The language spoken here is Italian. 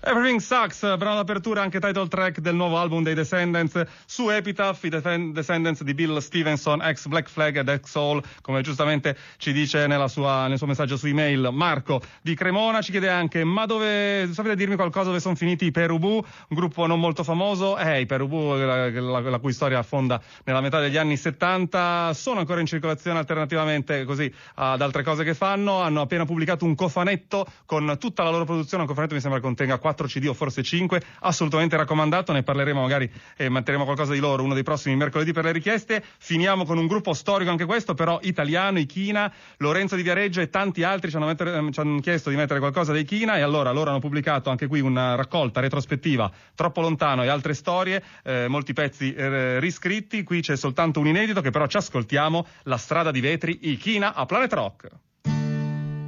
Everything Sucks, brano d'apertura, anche title track del nuovo album dei Descendants. Su Epitaph, i Descendants di Bill Stevenson, ex Black Flag ed ex Soul, come giustamente ci dice nel suo messaggio su email Marco di Cremona. Ci chiede anche: ma sapete dirmi qualcosa dove sono finiti i Perubu, un gruppo non molto famoso? I Perubu, la cui storia affonda nella metà degli anni 70, sono ancora in circolazione alternativamente così ad altre cose che fanno. Hanno appena pubblicato un cofanetto con tutta la loro produzione, un cofanetto mi sembra contenga 4 CD o forse 5, assolutamente raccomandato. Ne parleremo magari e metteremo qualcosa di loro uno dei prossimi mercoledì per le richieste. Finiamo con un gruppo storico anche questo, però italiano, i China. Lorenzo di Viareggio e tanti altri ci hanno chiesto di mettere qualcosa dei China, e allora loro hanno pubblicato anche qui una raccolta retrospettiva, Troppo lontano e altre storie, molti pezzi riscritti. Qui c'è soltanto un inedito che però ci ascoltiamo: La strada di vetri, i China a Planet Rock.